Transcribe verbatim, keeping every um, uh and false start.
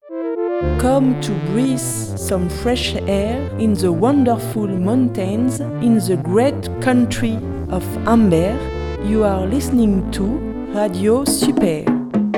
Come to breathe some fresh air in the wonderful mountains in the great country of Amber. You are listening to Radio Super.